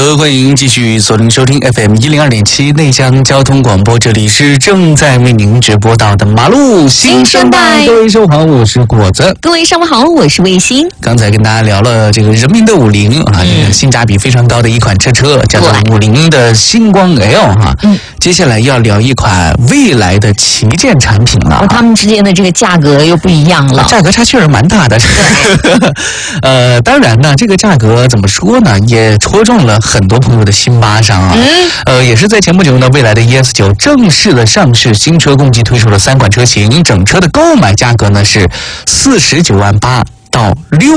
的，欢迎继续锁定收听 FM102.7 内江交通广播，这里是正在为您直播到的马路新生代。各位上午好，我是果子。 各位上午好，我是卫星。 刚才跟大家聊了这个人民的50啊，性价比非常高的一款车，叫做50的星光 L 哈。接下来要聊一款蔚来的旗舰产品了。 他们之间的这个价格又不一样了， 价格差确实蛮大的。当然呢，这个价格怎么说呢，也戳中了很多朋友的心巴上啊。也是在前不久呢，蔚来的 ES9 正式的上市，新车共计推出了3款车型，整车的购买价格呢是49万8到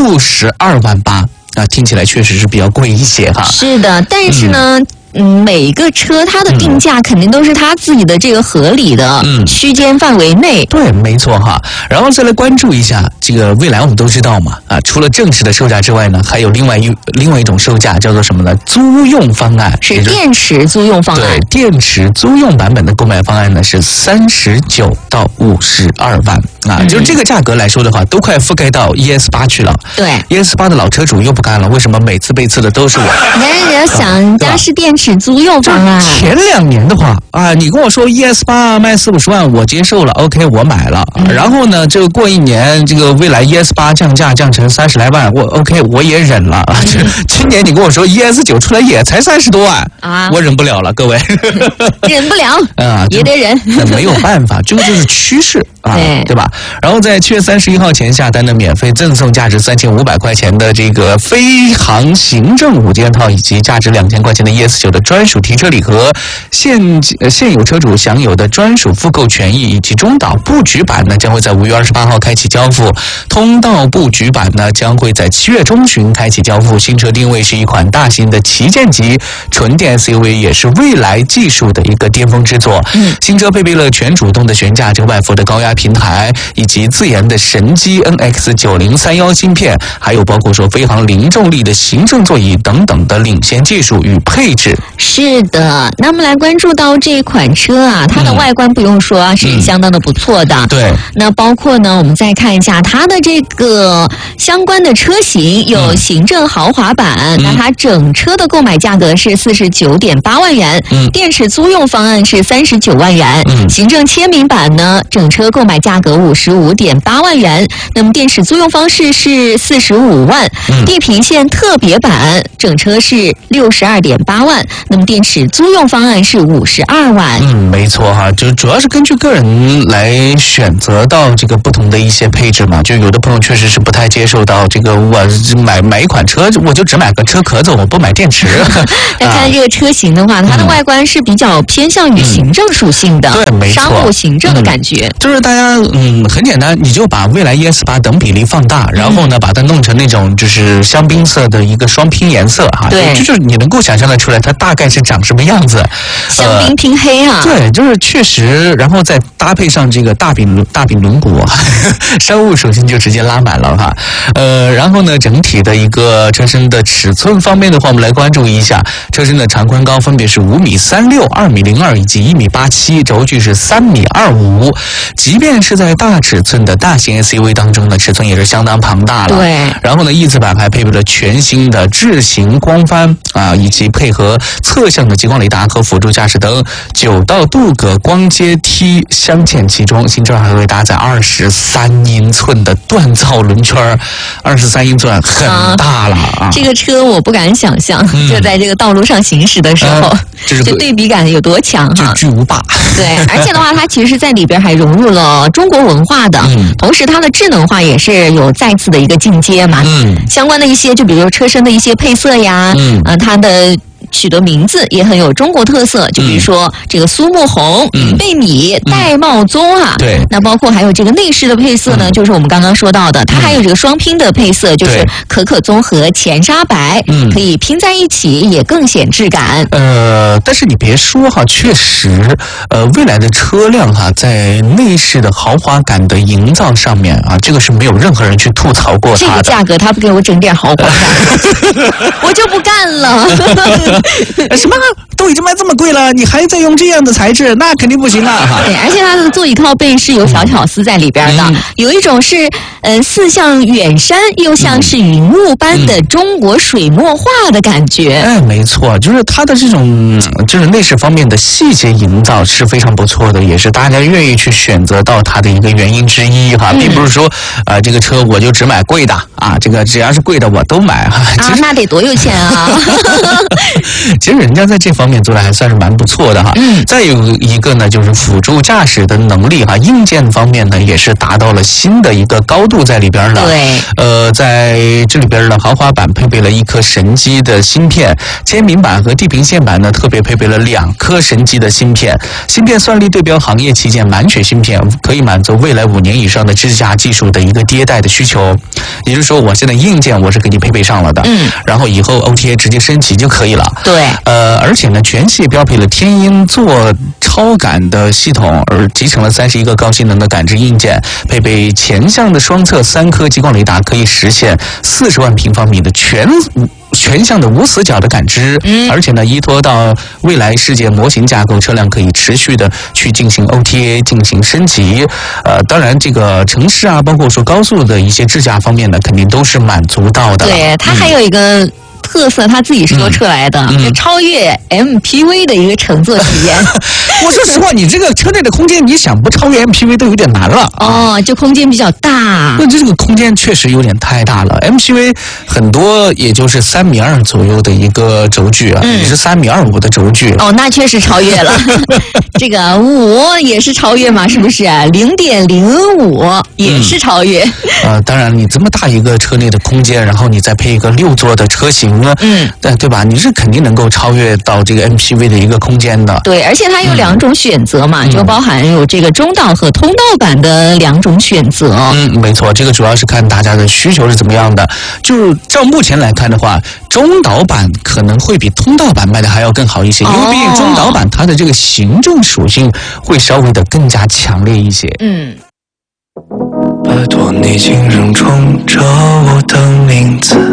62万8啊，听起来确实是比较贵一些哈。 是的，但是呢。每一个车它的定价肯定都是它自己的这个合理的区间范围内。 对，没错哈。然后再来关注一下这个蔚来，我们都知道嘛啊，除了正式的售价之外呢，还有另外一种售价叫做什么呢？租用方案， 是电池租用方案。 对，电池租用版本的购买方案呢是39到52万啊，就是这个价格来说的话，都快覆盖到 ES8 去了。 对 ，ES8 的老车主又不干了，为什么每次被刺的都是我？ 人家想人家是电池租用方案。 前2年的话啊，你跟我说 ES8 卖40-50万，我接受了 ，OK， 我买了。然后呢，这个过1年，这个蔚来 ES8 降价降成30来万，我 OK， 我也忍了。今年你跟我说 ES9 出来也才30多万啊，我忍不了了，各位。 忍不了啊，也得忍。 没有办法，这个就是趋势啊，对吧？然后在7月31号前下单的免费赠送价值3500块钱的这个飞航行政5件套，以及价值2000块钱的 ES9 的专属提车礼盒，现有车主享有的专属复购权益，以及中岛布局版呢将会在5月28号开启交付，通道布局版呢将会在7月中旬开启交付。新车定位是一款大型的旗舰级纯电 SUV， 也是蔚来技术的一个巅峰之作。新车配备了全主动的悬架，这个外辐的高压平台，以及自研的神机 NX9031芯片，还有包括说飞航零重力的行政座椅等等的领先技术与配置。 是的，那么来关注到这款车啊，它的外观不用说啊，是相当的不错的。 对， 那包括呢，我们再看一下它的这个相关的车型，有行政豪华版，那它整车的购买价格是49.8万元，电池租用方案是39万元，行政签名版呢，整车购买价格55.8万元，那么电池租用方式是45万，地平线特别版整车是62.8万，那么电池租用方案是52万。 没错哈，就主要是根据个人来选择到这个不同的一些配置嘛。就有的朋友确实是不太接受到这个，我买一款车，我就只买个车壳子，我不买电池。 那看这个车型的话，它的外观是比较偏向于行政属性的， 对，没错， 商务行政的感觉。 就是大家很简单，你就把蔚来 ES8 等比例放大，然后呢把它弄成那种就是香槟色的一个双拼颜色哈， 对， 就是你能够想象得出来它大概是长什么样子。 香槟拼黑啊， 对，就是确实，然后再搭配上这个大饼轮毂，商务属性就直接拉满了哈。然后呢，整体的一个车身的尺寸方面的话，我们来关注一下，车身的长宽高分别是5.36米、2.02米以及1.87米，轴距是3.25米。即便是在大尺寸的大型 SUV 当中呢，尺寸也是相当庞大了。 对。然后呢，翼子板还配备了全新的智行光帆啊，以及配合侧向的激光雷达和辅助驾驶灯，9道镀铬光阶梯镶嵌其中。新车还会搭载23英寸的锻造轮圈，23英寸很大了啊！ 这个车我不敢想象，就在这个道路上行驶的时候，这对比感有多强哈！ 巨无霸。 对，而且的话，它其实在里边还融入了中国文化的，同时它的智能化也是有再次的一个进阶嘛。相关的一些，就比如车身的一些配色呀，它的取得名字也很有中国特色，就比如说这个苏木红、贝米、玳瑁棕啊， 对， 那包括还有这个内饰的配色呢，就是我们刚刚说到的，它还有这个双拼的配色，就是可可棕和前沙白，可以拼在一起，也更显质感。 但是你别说哈，确实，未来的车辆哈，在内饰的豪华感的营造上面啊，这个是没有任何人去吐槽过它的。 这个价格，他不给我整点豪华感，我就不干了。 什么都已经卖这么贵了，你还在用这样的材质，那肯定不行啊！ 对，而且它的座椅靠背是有小巧思在里边的，有一种是似像远山又像是云雾般的中国水墨画的感觉。 哎，没错，就是它的这种就是内饰方面的细节营造是非常不错的，也是大家愿意去选择到它的一个原因之一哈，并不是说这个车我就只买贵的啊，这个只要是贵的我都买哈。 啊，那得多有钱啊！ 其实人家在这方面做的还算是蛮不错的哈。再有一个呢，就是辅助驾驶的能力哈，硬件方面呢也是达到了新的一个高度在里边了。 对， 在这里边呢，豪华版配备了一颗神机的芯片，坚明版和地平线版呢特别配备了2颗神机的芯片，芯片算力对标行业旗舰满血芯片，可以满足未来5年以上的智驾技术的一个迭代的需求。也就是说，我现在硬件我是给你配备上了的，然后以后 OTA 直接升级就可以了。 对， 而且呢，全系标配了天鹰座超感的系统，而集成了31个高性能的感知硬件，配备前向的双侧3颗激光雷达，可以实现40万平方米的全向的无死角的感知，而且呢，依托到未来世界模型架构，车辆可以持续的去进行 OTA 进行升级。当然，这个城市啊，包括说高速的一些智驾方面呢，肯定都是满足到的。 对，它还有一个特色，他自己说出来的，超越 MPV 的一个乘坐体验。 我说实话，你这个车内的空间，你想不超越 MPV 都有点难了。 哦，就空间比较大。 那这个空间确实有点太大了。MPV 很多也就是3.2米左右的一个轴距啊，也是3.25米的轴距。 哦，那确实超越了。这个5也是超越嘛，是不是？0.05也是超越。 当然，你这么大一个车内的空间，然后你再配一个6座的车型呢，对吧？你是肯定能够超越到这个 MPV 的一个空间的。 对，而且它有2种选择嘛，就包含有这个中档和通道版的2种选择。 没错，这个主要是看大家的需求是怎么样的。就照目前来看的话，中岛版可能会比通道版卖的还要更好一些，因为毕竟中岛版它的这个行政属性会稍微的更加强烈一些。 拜托你请仍冲着我的名字。